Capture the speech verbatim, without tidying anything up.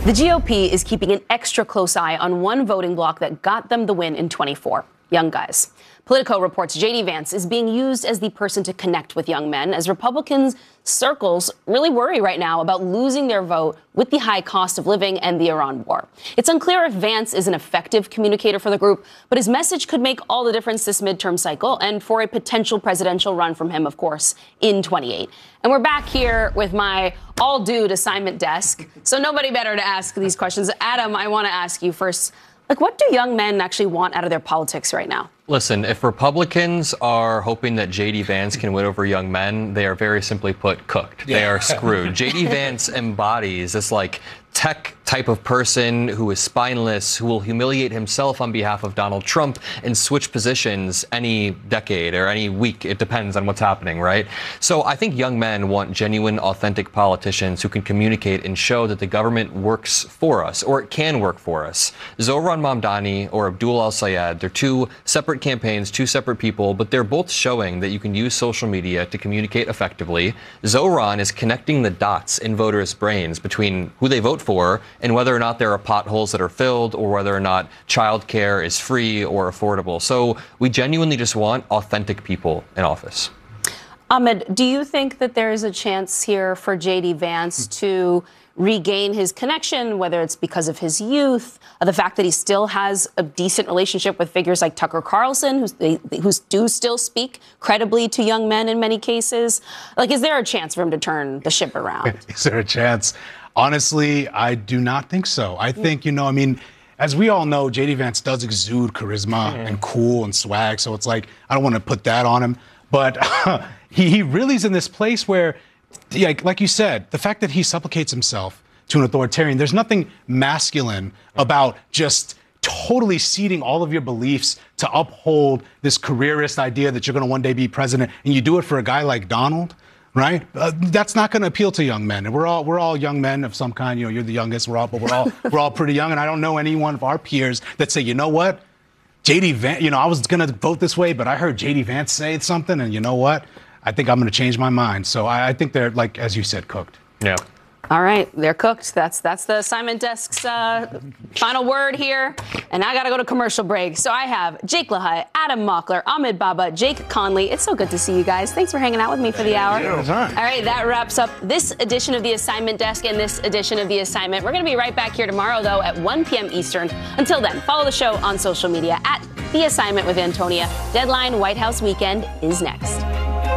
The G O P is keeping an extra close eye on one voting bloc that got them the win in twenty-four, young guys. Politico reports J D Vance is being used as the person to connect with young men, as Republicans circles really worry right now about losing their vote with the high cost of living and the Iran war. It's unclear if Vance is an effective communicator for the group, but his message could make all the difference this midterm cycle and for a potential presidential run from him, of course, in twenty-eight. And we're back here with my all-dude assignment desk, so nobody better to ask these questions. Adam, I want to ask you first, like, what do young men actually want out of their politics right now? Listen, if Republicans are hoping that J D Vance can win over young men, they are very simply put cooked. Yeah. They are screwed. J D Vance embodies this, like, tech type of person who is spineless, who will humiliate himself on behalf of Donald Trump and switch positions any decade or any week. It depends on what's happening, right? So I think young men want genuine, authentic politicians who can communicate and show that the government works for us, or it can work for us. Zohran Mamdani or Abdul El-Sayed, they're two separate campaigns, two separate people, but they're both showing that you can use social media to communicate effectively. Zohran is connecting the dots in voters' brains between who they vote for and whether or not there are potholes that are filled or whether or not childcare is free or affordable. So we genuinely just want authentic people in office. Ahmed, do you think that there is a chance here for J D Vance to regain his connection, whether it's because of his youth, or the fact that he still has a decent relationship with figures like Tucker Carlson, who's, they, who do still speak credibly to young men in many cases? Like, is there a chance for him to turn the ship around? Is there a chance? Honestly, I do not think so. I think, you know, I mean, as we all know, J D Vance does exude charisma mm-hmm. and cool and swag. So it's like, I don't want to put that on him. But uh, he, he really is in this place where, like, like you said, the fact that he supplicates himself to an authoritarian, there's nothing masculine about just totally ceding all of your beliefs to uphold this careerist idea that you're going to one day be president. And you do it for a guy like Donald. Right? Uh, that's not going to appeal to young men. And we're all we're all young men of some kind. You know, you're the youngest. We're all, but we're all we're all pretty young. And I don't know any one of our peers that say, you know what, J D Vance. You know, I was going to vote this way, but I heard J D Vance say something, and you know what? I think I'm going to change my mind. So I, I think they're, like, as you said, cooked. Yeah. All right, they're cooked. That's that's the assignment desk's uh, final word here. And I got to go to commercial break. So I have Jake LaHaye, Adam Mockler, Ahmed Baba, Jake Conley. It's so good to see you guys. Thanks for hanging out with me for the hour. Yeah, all right, that wraps up this edition of the assignment desk and this edition of the assignment. We're going to be right back here tomorrow, though, at one p.m. Eastern. Until then, follow the show on social media at The Assignment with Antonia. Deadline White House Weekend is next.